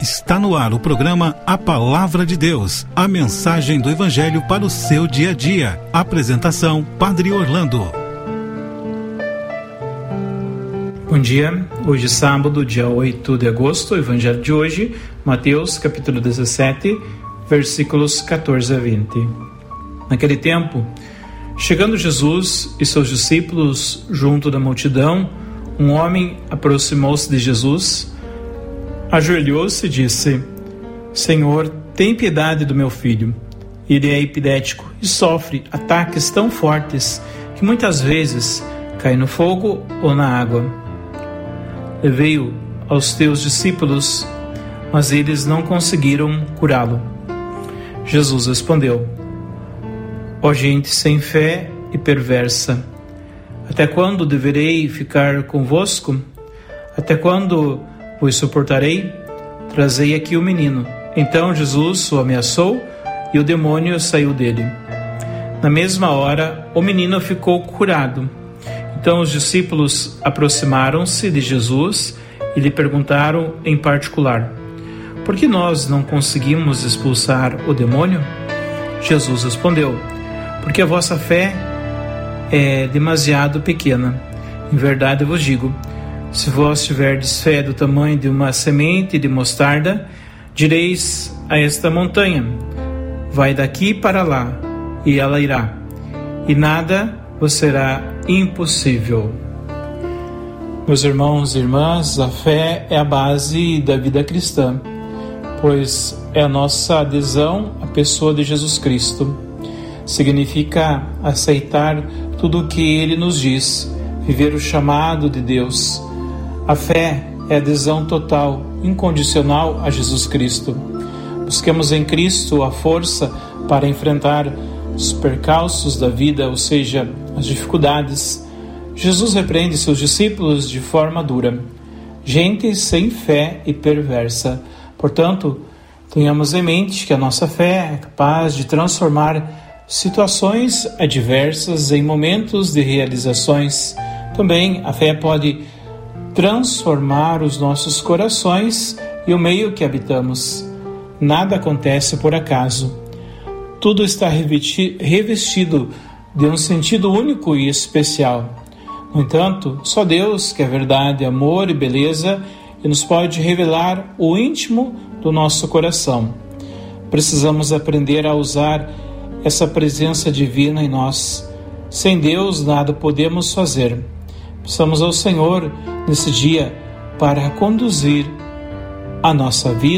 Está no ar o programa A Palavra de Deus, a mensagem do Evangelho para o seu dia a dia. Apresentação, Padre Orlando. Bom dia, hoje é sábado, dia 8 de agosto, o Evangelho de hoje, Mateus capítulo 17, versículos 14 a 20. Naquele tempo, chegando Jesus e seus discípulos junto da multidão, um homem aproximou-se de Jesus, ajoelhou-se e disse: Senhor, tem piedade do meu filho. Ele é epilético e sofre ataques tão fortes que muitas vezes cai no fogo ou na água. Levei-o aos teus discípulos, mas eles não conseguiram curá-lo. Jesus respondeu: Ó gente sem fé e perversa, até quando deverei ficar convosco? Até quando vos suportarei? Trazei aqui o menino. Então Jesus o ameaçou e o demônio saiu dele. Na mesma hora, o menino ficou curado. Então os discípulos aproximaram-se de Jesus e lhe perguntaram em particular: Por que nós não conseguimos expulsar o demônio? Jesus respondeu: Porque a vossa fé é demasiado pequena. Em verdade vos digo, se vós tiverdes fé do tamanho de uma semente de mostarda, direis a esta montanha: vai daqui para lá, e ela irá, e nada vos será impossível. Meus irmãos e irmãs, a fé é a base da vida cristã, pois é a nossa adesão à pessoa de Jesus Cristo. Significa aceitar tudo o que Ele nos diz, viver o chamado de Deus. A fé é adesão total, incondicional a Jesus Cristo. Busquemos em Cristo a força para enfrentar os percalços da vida, ou seja, as dificuldades. Jesus repreende seus discípulos de forma dura. Gente sem fé e perversa. Portanto, tenhamos em mente que a nossa fé é capaz de transformar situações adversas em momentos de realizações. Também a fé pode transformar os nossos corações e o meio que habitamos. Nada acontece por acaso. Tudo está revestido de um sentido único e especial. No entanto, só Deus, que é verdade, amor e beleza, e nos pode revelar o íntimo do nosso coração. Precisamos aprender a usar essa presença divina em nós. Sem Deus, nada podemos fazer. Peçamos ao Senhor nesse dia para conduzir a nossa vida.